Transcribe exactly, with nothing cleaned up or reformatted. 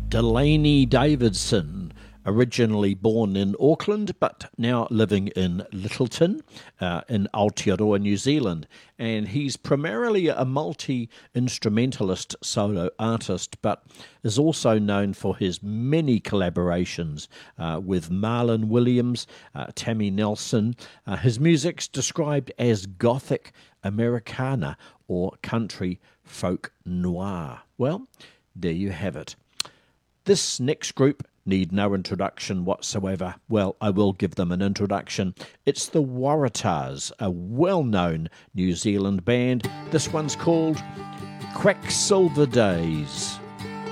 Delaney Davidson, originally born in Auckland but now living in Littleton uh, in Aotearoa, New Zealand. And he's primarily a multi-instrumentalist solo artist, but is also known for his many collaborations uh, with Marlon Williams, uh, Tammy Nelson. Uh, his music's described as Gothic Americana or country folk noir. Well, there you have it. This next group need no introduction whatsoever. Well, I will give them an introduction. It's the Waratahs, a well-known New Zealand band. This one's called Quacksilver Days.